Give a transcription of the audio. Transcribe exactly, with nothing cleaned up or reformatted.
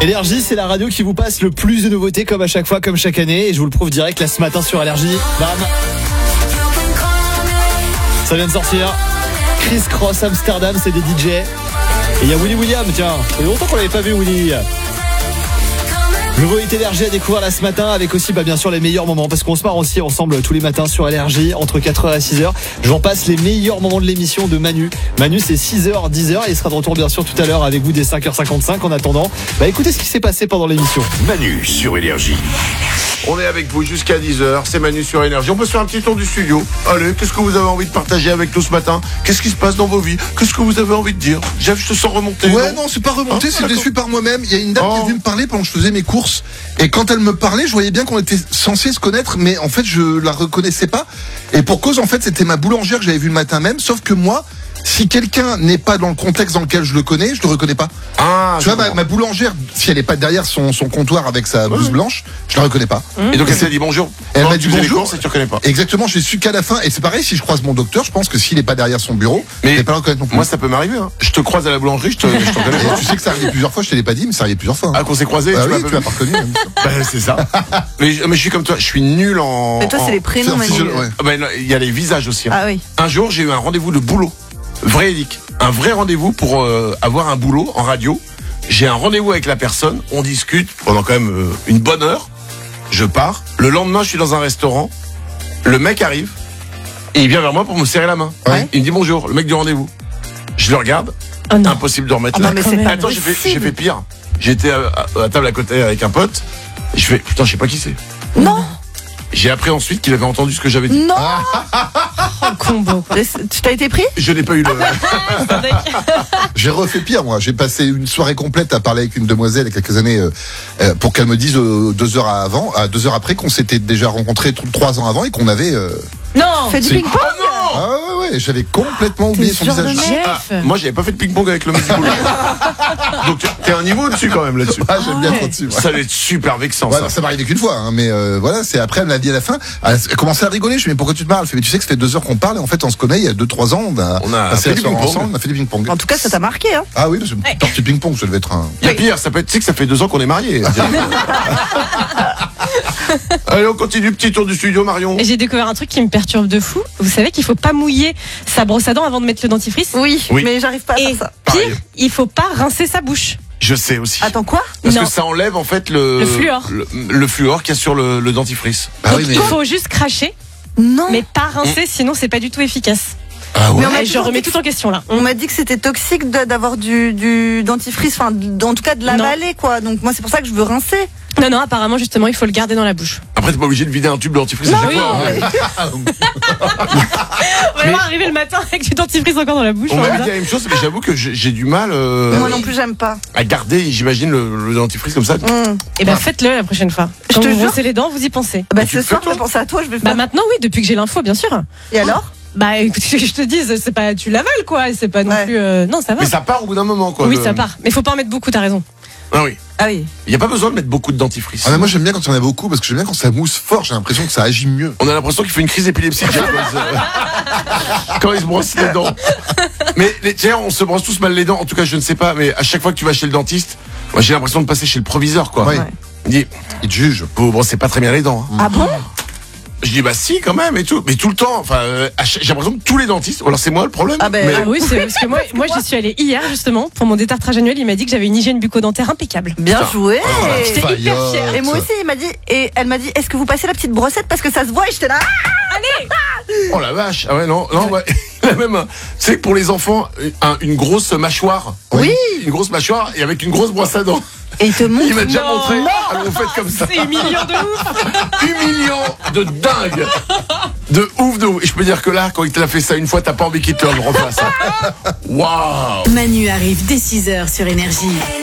Énergie, c'est la radio qui vous passe le plus de nouveautés comme à chaque fois, comme chaque année. Et je vous le prouve direct là ce matin sur Énergie. Bam. Ça vient de sortir. Chris Cross Amsterdam, c'est des D J. Et il y a Willy William, tiens. Ça fait longtemps qu'on l'avait pas vu, Willy. Nouveau hit Énergie à découvrir là ce matin avec aussi bah, bien sûr les meilleurs moments parce qu'on se marre aussi ensemble tous les matins sur Énergie entre quatre heures et six heures. J'en passe les meilleurs moments de l'émission de Manu. Manu c'est six heures, dix heures et il sera de retour bien sûr tout à l'heure avec vous dès cinq heures cinquante-cinq. En attendant, bah écoutez ce qui s'est passé pendant l'émission. Manu sur Énergie. On est avec vous jusqu'à dix heures, c'est Manu sur Énergie. On peut se faire un petit tour du studio. Allez, qu'est-ce que vous avez envie de partager avec nous ce matin? Qu'est-ce qui se passe dans vos vies? Qu'est-ce que vous avez envie de dire? Jeff, je te sens remonter. Ouais, non, non c'est pas remonté, ah, c'est déçu par moi-même. Il y a une dame oh. qui est venue me parler pendant que je faisais mes courses. Et quand elle me parlait, je voyais bien qu'on était censé se connaître, mais en fait, je la reconnaissais pas. Et pour cause, en fait, c'était ma boulangère que j'avais vue le matin même, sauf que moi, si quelqu'un n'est pas dans le contexte dans lequel je le connais, je le reconnais pas. Ah, tu vois, ma, ma boulangère, si elle est pas derrière son, son comptoir avec sa blouse ouais. blanche, je la reconnais pas. Mmh. Et donc elle s'est dit bonjour. Elle m'a dit bonjour. Courses, et tu reconnais pas. Exactement, j'ai su qu'à la fin. Et c'est pareil, si je croise mon docteur, je pense que s'il est pas derrière son bureau, mais je vais pas le reconnaître non plus. Moi, ça peut m'arriver. Hein. Je te croise à la boulangerie, je te, je te reconnais. Tu sais que ça arrive plusieurs fois. Je te l'ai pas dit, mais ça arrive plusieurs fois. Hein. Ah, qu'on s'est croisés. Bah tu oui, tu m'as pas reconnu. Bah, c'est ça. mais, mais je suis comme toi, je suis nul en. Mais toi, c'est les prénoms, Manu. Il y a les visages aussi. Ah oui. Un jour, j'ai eu un rendez-vous de boulot. Vrai édique. Un vrai rendez-vous pour euh, avoir un boulot en radio. J'ai un rendez-vous avec la personne, on discute pendant quand même euh, une bonne heure. Je pars. Le lendemain, je suis dans un restaurant. Le mec arrive et il vient vers moi pour me serrer la main. Ouais. Il me dit bonjour, le mec du rendez-vous. Je le regarde. Oh non. Impossible de remettre oh là. Non, mais c'est Attends, j'ai fait, j'ai fait pire. J'étais à, à, à table à côté avec un pote. Et je fais putain, je sais pas qui c'est. Non. J'ai appris ensuite qu'il avait entendu ce que j'avais dit. Non. Oh, le combo. Tu t'as été pris? Je n'ai pas eu le. J'ai refait pire, moi. J'ai passé une soirée complète à parler avec une demoiselle il y a quelques années euh, pour qu'elle me dise euh, deux heures avant, à deux heures après qu'on s'était déjà rencontrés t- trois ans avant et qu'on avait. Euh, non. Fait du ping-pong. Oh non. Ah ouais, ouais, j'avais complètement oublié son visage. Ah, moi, j'avais pas fait de ping-pong avec le mec du boulot. Donc, t'es un niveau dessus quand même là-dessus. Ah, j'aime bien trop dessus. Ça va être super vexant. Ouais, ça. ça m'est arrivé qu'une fois, hein, mais euh, voilà, c'est après elle m'a dit à la fin, elle a commencé à rigoler. Je lui ai dit mais pourquoi tu te parles? Elle fait mais tu sais que ça fait deux heures qu'on parle et en fait on se connaît il y a deux trois ans, on a, on a passé fait du ping-pong ensemble, on a fait du ping-pong. En tout cas, ça t'a marqué, hein? Ah oui, parce que ouais. Partie de ping-pong, ça devait être un. Il y a pire, ça peut être, tu sais que ça fait deux ans qu'on est mariés. Allez, on continue, petit tour du studio, Marion. Et j'ai découvert un truc qui me perturbe de fou. Vous savez qu'il faut pas mouiller sa brosse à dents avant de mettre le dentifrice? Oui, oui. mais j'arrive pas à Et faire ça. pire, Pareil. il faut pas rincer sa bouche. Je sais aussi. Attends, quoi? Parce Non. que ça enlève en fait le Le fluor. le, le fluor qu'il y a sur le, le dentifrice. Ah Donc oui, mais. il faut juste cracher, Non. mais pas rincer, sinon c'est pas du tout efficace. Ah ouais. Mais on m'a Et je toujours remets dit tout en question là. On m'a dit que c'était toxique de- d'avoir du, du dentifrice, enfin, en tout cas de l'avaler, quoi. Donc moi, c'est pour ça que je veux rincer. Non, non, apparemment justement il faut le garder dans la bouche. Après, t'es pas obligé de vider un tube de dentifrice à chaque oui. fois. hein. Vraiment arriver le matin avec du dentifrice encore dans la bouche. On voilà. m'avait dit la même chose, mais j'avoue que j'ai j'ai du mal euh, Moi non plus, j'aime pas. à garder, j'imagine, le, le dentifrice comme ça. Mmh. Et ben faites-le la prochaine fois. Je Quand te vous jure. brossez les dents, vous y pensez. Bah, tu ce le fais, soir, je toi vais penser à toi, je vais Bah faire. maintenant oui, depuis que j'ai l'info, bien sûr. Et alors? Bah écoute, ce que je te dise, c'est pas tu l'avales quoi, c'est pas non Ouais. plus. euh, Non, ça va. Mais ça part au bout d'un moment, quoi. Oui, le- ça part. Mais faut pas en mettre beaucoup, t'as raison. Ah oui. Ah oui. Il n'y a pas besoin de mettre beaucoup de dentifrice. Ah, mais moi j'aime bien quand il y en a beaucoup parce que j'aime bien quand ça mousse fort, j'ai l'impression que ça agit mieux. On a l'impression qu'il fait une crise d'épilepsie Jeff, quand, il se... quand il se brosse les dents. Mais les- tiens, on se brosse tous mal les dents. En tout cas, je ne sais pas, mais à chaque fois que tu vas chez le dentiste, moi j'ai l'impression de passer chez le proviseur, quoi. Ouais. Ouais. Il dit, Il te juge. vous brossez pas très bien les dents. hein. Ah bon? Je dis, bah si, quand même, et tout. Mais tout le temps. Enfin, euh, à chaque- j'ai l'impression que tous les dentistes. Ou alors c'est moi le problème. Ah ben, mais- Ah oui, c'est parce que moi, moi j'y suis allée hier justement pour mon détartrage annuel. Il m'a dit que j'avais une hygiène bucco-dentaire impeccable. Bien Putain. joué. J'étais hyper Faillotte. fière. Et moi aussi, il m'a dit, et elle m'a dit, est-ce que vous passez la petite brossette parce que ça se voit? Et j'étais là. Oh la vache. Ah ouais, non, non, ouais. Il a même, un- tu sais que pour les enfants, un- une grosse mâchoire. Oui. Une grosse mâchoire et avec une grosse brosse à dents. Et il te montre. Il m'a déjà Non. montré. Alors vous faites comme ça. C'est humiliant de ouf. Humiliant de dingue. De ouf, de ouf. Et je peux dire que là, quand il t'a fait ça une fois, t'as pas envie qu'il te le refasse. Waouh. Manu arrive dès six heures sur Énergie.